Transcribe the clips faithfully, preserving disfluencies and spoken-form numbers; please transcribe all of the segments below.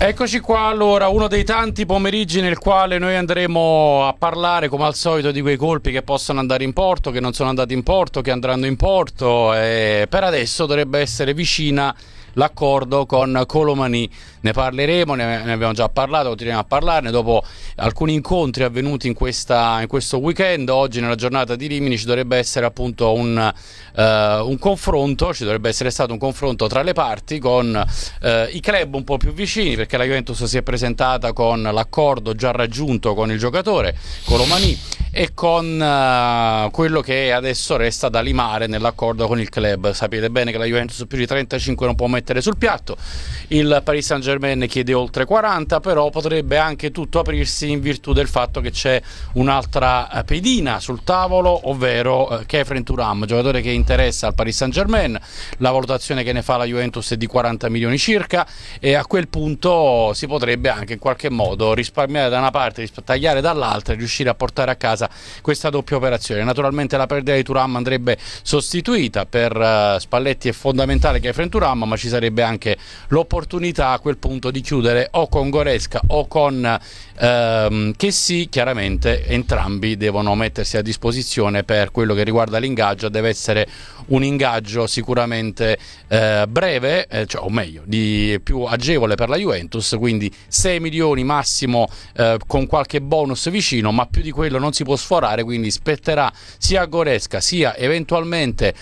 Eccoci qua, allora, uno dei tanti pomeriggi nel quale noi andremo a parlare come al solito di quei colpi che possono andare in porto, che non sono andati in porto, che andranno in porto, e per adesso dovrebbe essere vicina l'accordo con Colomani. Ne parleremo, ne, ne abbiamo già parlato, continuiamo a parlarne dopo alcuni incontri avvenuti in, questa, in questo weekend. Oggi nella giornata di Rimini ci dovrebbe essere appunto un, uh, un confronto, ci dovrebbe essere stato un confronto tra le parti con uh, i club un po' più vicini, perché la Juventus si è presentata con l'accordo già raggiunto con il giocatore Colomani e con uh, quello che adesso resta da limare nell'accordo con il club. Sapete bene che la Juventus più di trentacinque non può mettere sul piatto, il Paris Saint-Germain chiede oltre quaranta, però potrebbe anche tutto aprirsi in virtù del fatto che c'è un'altra pedina sul tavolo, ovvero uh, Khéphren Thuram, giocatore che interessa al Paris Saint-Germain. La valutazione che ne fa la Juventus è di quaranta milioni circa, e a quel punto si potrebbe anche in qualche modo risparmiare da una parte, tagliare dall'altra e riuscire a portare a casa questa doppia operazione. Naturalmente la perdita di Thuram andrebbe sostituita, per uh, Spalletti è fondamentale Khéphren Thuram, ma ci sarebbe anche l'opportunità a quel punto di chiudere o con Goretzka o con ehm, Kessie. Chiaramente entrambi devono mettersi a disposizione per quello che riguarda l'ingaggio. Deve essere un ingaggio sicuramente eh, breve, eh, cioè, o meglio, di più agevole per la Juventus, quindi sei milioni massimo, eh, con qualche bonus vicino, ma più di quello non si può sforare, quindi spetterà sia a Goretzka sia eventualmente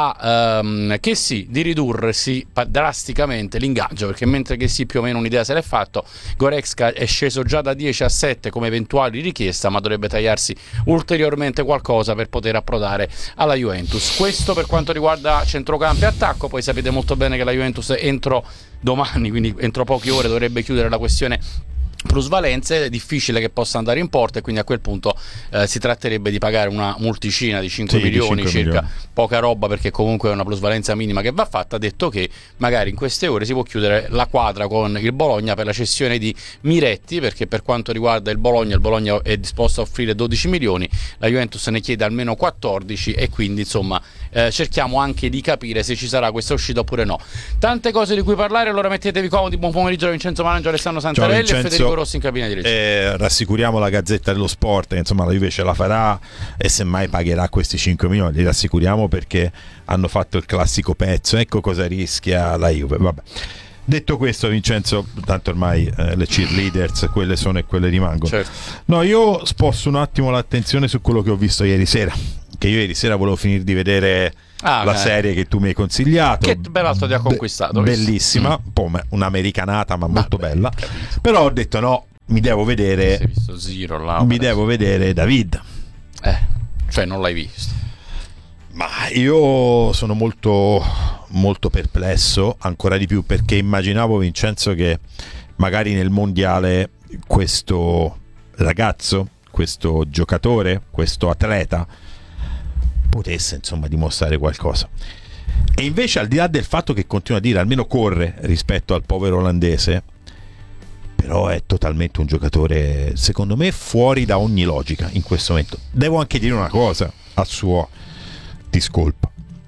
a ehm, Kessie di ridursi drasticamente l'ingaggio, perché mentre Kessie più o meno un'idea se l'è fatto, Goretzka è sceso già da dieci a sette come eventuali richiesta, ma dovrebbe tagliarsi ulteriormente qualcosa per poter approdare alla Juventus. Questo per quanto riguarda centrocampo e attacco. Poi sapete molto bene che la Juventus entro domani, quindi entro poche ore, dovrebbe chiudere la questione plusvalenze. È difficile che possa andare in porto, e quindi a quel punto eh, si tratterebbe di pagare una multicina di cinque sì, milioni di cinque circa, milioni. Poca roba, perché comunque è una plusvalenza minima che va fatta. Detto che magari in queste ore si può chiudere la quadra con il Bologna per la cessione di Miretti, perché per quanto riguarda il Bologna, il Bologna è disposto a offrire dodici milioni, la Juventus ne chiede almeno quattordici, e quindi insomma eh, cerchiamo anche di capire se ci sarà questa uscita oppure no. Tante cose di cui parlare, allora mettetevi comodi. Buon pomeriggio da Vincenzo Manangio, Alessandro Santarelli e Federico Rossi in cabina di regia. Eh, rassicuriamo la Gazzetta dello Sport che insomma la Juve ce la farà, e semmai pagherà questi cinque milioni. Li rassicuriamo perché hanno fatto il classico pezzo, ecco cosa rischia la Juve. Vabbè. Detto questo, Vincenzo, tanto ormai eh, le cheerleaders quelle sono e quelle rimangono. Certo. No, io sposto un attimo l'attenzione su quello che ho visto ieri sera, che io ieri sera volevo finire di vedere ah, la okay. serie che tu mi hai consigliato, che peraltro ti ha conquistato. Be- bellissima, mm. un po' un'americanata ma molto Vabbè, bella, capito. Però ho detto no, mi devo vedere si è visto Zero, là, mi devo vedere David, eh, cioè non l'hai visto? Ma io sono molto molto perplesso, ancora di più perché immaginavo, Vincenzo, che magari nel mondiale questo ragazzo, questo giocatore, questo atleta potesse insomma dimostrare qualcosa. E invece, al di là del fatto che continua a dire almeno corre rispetto al povero olandese, però è totalmente un giocatore secondo me fuori da ogni logica in questo momento. Devo anche dire una cosa a suo discolpa: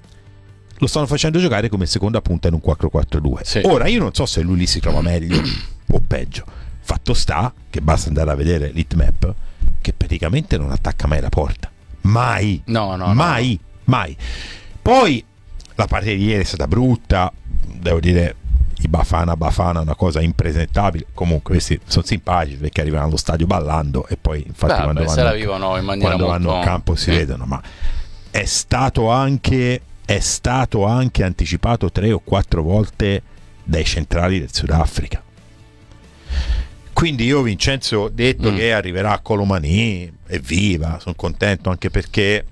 lo stanno facendo giocare come seconda punta in un quattro quattro due. Sì. Ora io non so se lui lì si trova meglio o peggio, fatto sta che basta andare a vedere l'heatmap che praticamente non attacca mai la porta, mai, no, no, mai, no. mai. Poi la partita di ieri è stata brutta, devo dire, i Bafana Bafana una cosa impresentabile. Comunque questi sono simpatici perché arrivano allo stadio ballando, e poi infatti Beh, quando, beh, vanno, la vivono in maniera quando molto... vanno a campo si sì. vedono, ma è stato anche è stato anche anticipato tre o quattro volte dai centrali del Sudafrica. Quindi io, Vincenzo, ho detto mm. che arriverà a Colomani, evviva, sono contento, anche perché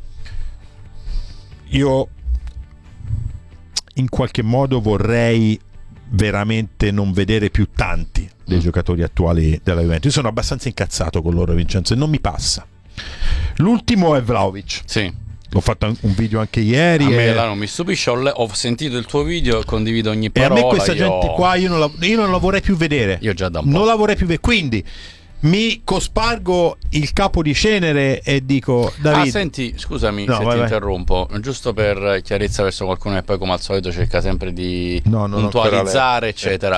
io in qualche modo vorrei veramente non vedere più tanti dei mm. giocatori attuali della Juventus. Io sono abbastanza incazzato con loro, Vincenzo, e non mi passa. L'ultimo è Vlahovic. Sì. Ho fatto un video anche ieri. A me e... là non mi stupisce, ho, le- ho sentito il tuo video e condivido ogni parola. E a me questa io... gente qua io non, la, io non la vorrei più vedere. Io già da un po'. Non la vorrei più vedere. Quindi mi cospargo il capo di cenere e dico: David. Ah, senti, scusami no, se vai, ti vai. interrompo, giusto per chiarezza verso qualcuno che poi come al solito cerca sempre di no, no, puntualizzare, eccetera.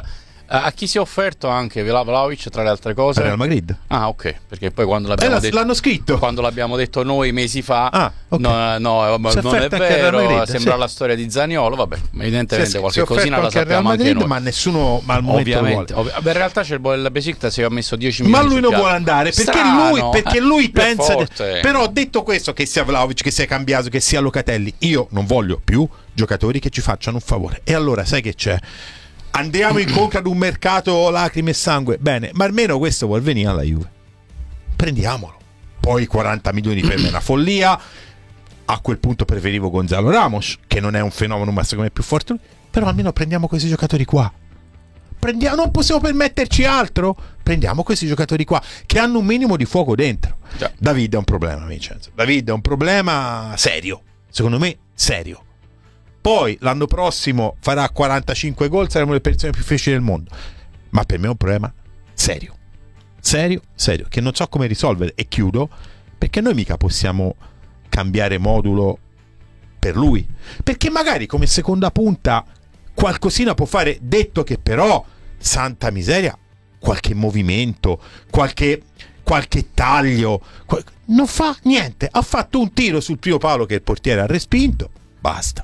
A chi si è offerto anche Vlahovic tra le altre cose? Real Madrid. Ah, ok, perché poi quando l'abbiamo eh, detto l'hanno scritto. Quando l'abbiamo detto noi mesi fa, ah, okay. no, no non è vero, Madrid, sembra sì. la storia di Zaniolo, vabbè, evidentemente sì, qualche cosina la sappiamo Madrid, anche noi. Ma nessuno ma al momento ovviamente, vuole. Ovvi- in realtà c'è il Besiktas si è messo dieci milioni. Ma lui non piano. vuole andare perché Strano, lui, perché lui eh, pensa de... forte. Però detto questo, che sia Vlahovic, che sia Cambiaso, che sia Locatelli, io non voglio più giocatori che ci facciano un favore. E allora sai che c'è? Andiamo incontro ad un mercato lacrime e sangue, bene, ma almeno questo vuol venire alla Juve, prendiamolo. Poi quaranta milioni per me è una follia. A quel punto preferivo Gonzalo Ramos, che non è un fenomeno, ma secondo me è più forte lui. Però almeno prendiamo questi giocatori qua. Prendiamo, non possiamo permetterci altro. Prendiamo questi giocatori qua che hanno un minimo di fuoco dentro. Già. David è un problema, Vincenzo. David è un problema serio, secondo me serio. Poi l'anno prossimo farà quarantacinque gol, saremo le persone più felici del mondo. Ma per me è un problema serio. Serio, serio, che non so come risolvere. E chiudo, perché noi mica possiamo cambiare modulo per lui. Perché magari come seconda punta qualcosina può fare, detto che però, santa miseria, qualche movimento, qualche, qualche taglio, qual... non fa niente. Ha fatto un tiro sul primo palo che il portiere ha respinto, basta.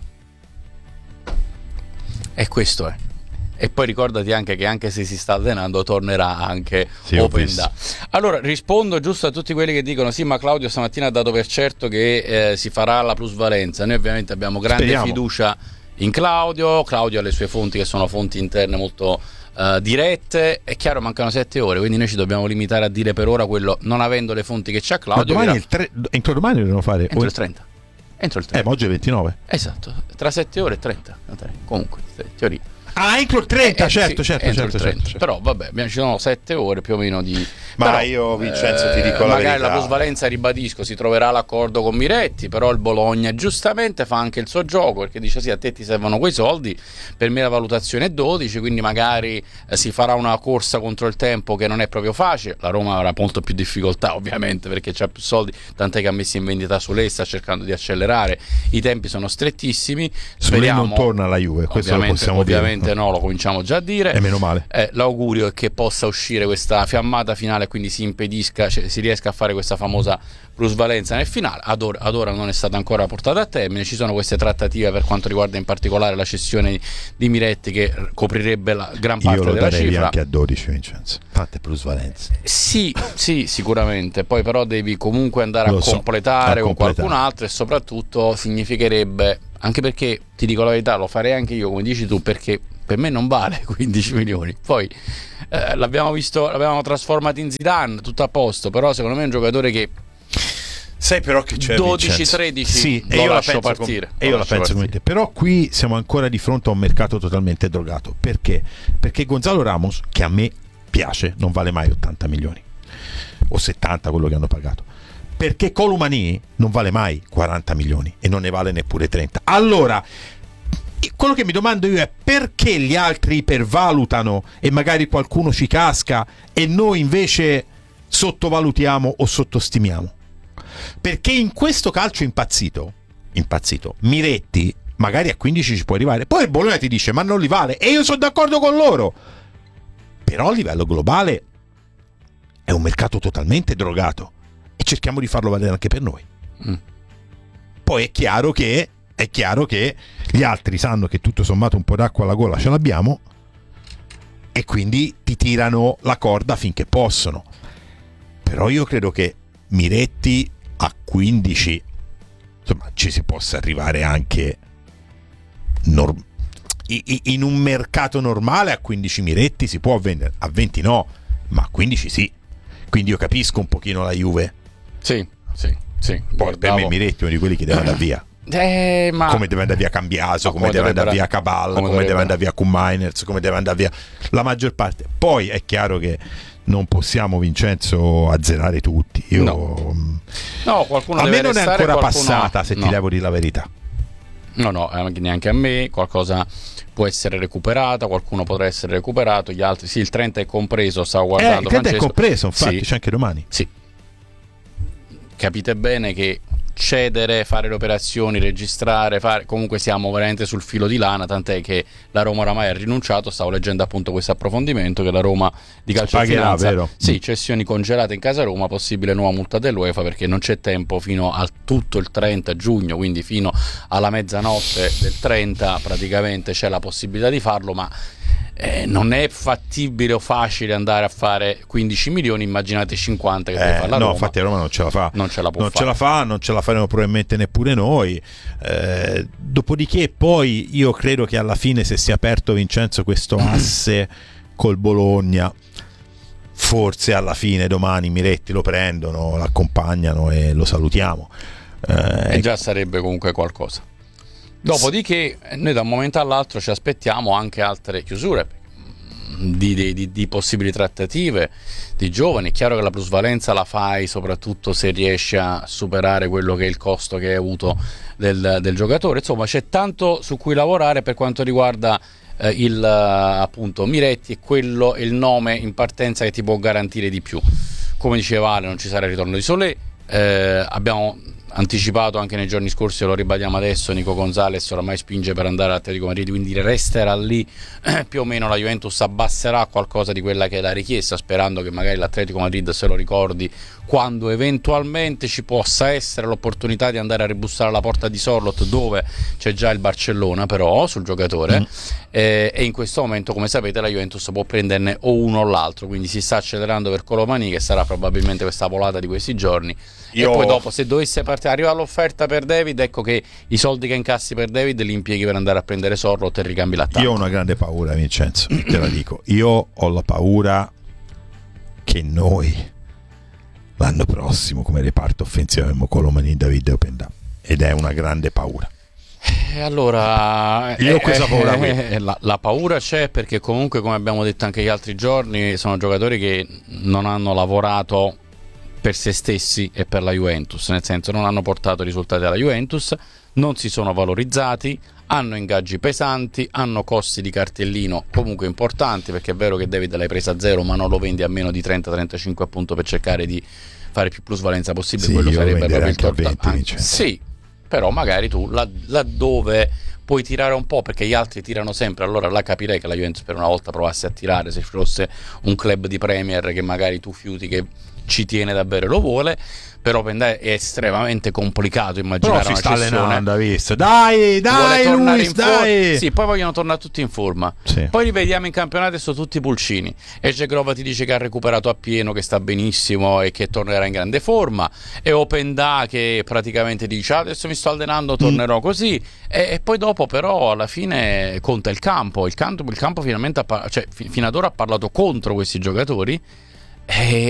E questo è. E poi ricordati anche che anche se si sta allenando tornerà anche sì, Open Da. Allora rispondo giusto a tutti quelli che dicono sì, ma Claudio stamattina ha dato per certo che eh, si farà la plusvalenza. Noi ovviamente abbiamo grande Speriamo. fiducia in Claudio. Claudio ha le sue fonti che sono fonti interne molto uh, dirette. È chiaro, mancano sette ore, quindi noi ci dobbiamo limitare a dire per ora quello, non avendo le fonti che c'ha Claudio. Ma domani era... il tre... entro domani dobbiamo fare entro il trenta. Entro il trenta. Eh, ma oggi è ventinove. Esatto, tra sette ore e trenta. Comunque, teoria. Ah, entro il trenta, Eh, certo, sì, certo, entro certo, il trenta. certo, certo. Però vabbè, abbiamo- ci sono sette ore più o meno di... Ma però, io, Vincenzo, ti dico la magari verità. la plusvalenza, ribadisco, si troverà l'accordo con Miretti, però il Bologna giustamente fa anche il suo gioco, perché dice sì, a te ti servono quei soldi, per me la valutazione è dodici, quindi magari eh, si farà una corsa contro il tempo che non è proprio facile. La Roma avrà molto più difficoltà ovviamente perché c'ha più soldi, tant'è che ha messo in vendita su lei, sta cercando di accelerare, i tempi sono strettissimi. Su lei Speriamo, non torna alla Juve, questo lo ovviamente, possiamo ovviamente dire. no, lo cominciamo già a dire. E meno male. Eh, l'augurio è che possa uscire questa fiammata finale, quindi si impedisca, cioè, si riesca a fare questa famosa plusvalenza nel finale. Ad ora, ad ora non è stata ancora portata a termine. Ci sono queste trattative per quanto riguarda in particolare la cessione di Miretti, che coprirebbe la gran parte Io lo della darei cifra. anche a dodici, Vincenzo. Tante plusvalenze. Sì, sì, sicuramente. Poi però devi comunque andare Lo a so, completare a con completare. qualcun altro, e soprattutto significherebbe, anche perché ti dico la verità, lo farei anche io come dici tu, perché per me non vale quindici milioni. Poi eh, l'abbiamo visto, l'abbiamo trasformato in Zidane, tutto a posto, però secondo me è un giocatore che Sai però che c'è dodici tredici sì, lo e io la lascio penso partire. com- e io Lo la lascio penso come partire. te. Però qui siamo ancora di fronte a un mercato totalmente drogato. Perché? Perché Gonzalo Ramos, che a me piace, non vale mai ottanta milioni o settanta, quello che hanno pagato. Perché Colomani non vale mai quaranta milioni e non ne vale neppure trenta. Allora, quello che mi domando io è perché gli altri ipervalutano e magari qualcuno ci casca e noi invece sottovalutiamo o sottostimiamo. Perché in questo calcio impazzito, impazzito, Miretti magari a quindici ci può arrivare, poi il Bologna ti dice ma non li vale, e io sono d'accordo con loro, però a livello globale è un mercato totalmente drogato e cerchiamo di farlo valere anche per noi. Mm. Poi è chiaro che è chiaro che gli altri sanno che tutto sommato un po' d'acqua alla gola ce l'abbiamo e quindi ti tirano la corda finché possono. Però io credo che Miretti a quindici, insomma, ci si possa arrivare anche norm- in un mercato normale. A quindici Miretti si può vendere, a venti no, ma a quindici sì. Quindi io capisco un pochino la Juve. Sì, sì, sì. Poi Guardavo... per me Miretti è uno di quelli che deve andare via. Eh, ma... Come deve andare via Cambiaso, No, come, come deve andare dovrebbero- via Cabal, come, come deve dovrebbero- andare via Koop-Meiners, come deve andare via la maggior parte. Poi è chiaro che non possiamo, Vincenzo, azzerare tutti. Io, No. No, qualcuno a deve me non è restare, ancora qualcuno- passata, se no. ti devo dire la verità. No, no, anche- neanche a me. Qualcosa può essere recuperata, qualcuno potrà essere recuperato, gli altri sì, il trenta è compreso, stavo Eh, guardando il trenta è Francesco. compreso, infatti Sì. c'è anche domani. Sì. Capite bene che cedere, fare le operazioni, registrare, fare... comunque siamo veramente sul filo di lana, tant'è che la Roma oramai ha rinunciato. Stavo leggendo appunto questo approfondimento che la Roma di calcio e finanza, vero? Sì, cessioni congelate in casa Roma, possibile nuova multa dell'UEFA perché non c'è tempo fino al tutto il trenta giugno, quindi fino alla mezzanotte del trenta praticamente c'è la possibilità di farlo, ma Eh, non è fattibile o facile andare a fare quindici milioni, immaginate cinquanta che deve eh, fare la no, Roma. infatti la Roma non ce la fa, non ce la può non fare. ce la fa, non ce la faremo probabilmente neppure noi. Eh, dopodiché poi io credo che alla fine, se si è aperto, Vincenzo, questo asse col Bologna, forse alla fine domani Miretti lo prendono, l'accompagnano e lo salutiamo. Eh, E già sarebbe comunque qualcosa. Dopodiché noi da un momento all'altro ci aspettiamo anche altre chiusure di, di, di possibili trattative di giovani. È chiaro che la plusvalenza la fai soprattutto se riesci a superare quello che è il costo che hai avuto del, del giocatore. Insomma, c'è tanto su cui lavorare per quanto riguarda eh, il appunto Miretti, e quello è il nome in partenza che ti può garantire di più. Come diceva Ale, non ci sarà il ritorno di Solé. Eh, abbiamo anticipato anche nei giorni scorsi, lo ribadiamo adesso, Nico Gonzalez oramai spinge per andare all'Atletico Madrid, quindi resterà lì. Più o meno la Juventus abbasserà qualcosa di quella che è la richiesta, sperando che magari l'Atletico Madrid se lo ricordi quando eventualmente ci possa essere l'opportunità di andare a ribussare alla porta di Sorloth, dove c'è già il Barcellona però sul giocatore. mm. eh, e in questo momento, come sapete, la Juventus può prenderne o uno o l'altro, quindi si sta accelerando per Colomani, che sarà probabilmente questa volata di questi giorni. Io... e poi dopo, se dovesse partire, arriva l'offerta per David, ecco che i soldi che incassi per David li impieghi per andare a prendere Sorloth e ricambi l'attacco. Io ho una grande paura, Vincenzo, te la dico. Io ho la paura che noi l'anno prossimo come reparto offensivo avremo Colomani, David e Openda, ed è una grande paura. E allora io ho questa paura qui. eh, la, la paura c'è perché comunque, come abbiamo detto anche gli altri giorni, sono giocatori che non hanno lavorato per se stessi e per la Juventus, nel senso non hanno portato risultati alla Juventus, non si sono valorizzati, hanno ingaggi pesanti, hanno costi di cartellino comunque importanti, perché è vero che David l'hai presa a zero, ma non lo vendi a meno di trenta trentacinque appunto per cercare di fare più plusvalenza possibile. Sì, quello sarebbe proprio il anche a venti, sì, però magari tu là, laddove puoi tirare un po', perché gli altri tirano sempre, allora là capirei che la Juventus per una volta provasse a tirare, se fosse un club di Premier che magari tu fiuti che ci tiene davvero e lo vuole. Però è estremamente complicato immaginare però si una sta cessione. allenando, visto? Dai, dai, Luis, dai. Sì, poi vogliono tornare tutti in forma. Sì. Poi rivediamo in campionato e sono tutti pulcini. E Cegrova ti dice che ha recuperato appieno, che sta benissimo e che tornerà in grande forma. E Openda che praticamente dice: ah, adesso mi sto allenando, tornerò mm. così. E, e poi dopo, però, alla fine conta il campo. Il campo, il campo finalmente ha par- cioè, fi- fino ad ora ha parlato contro questi giocatori. E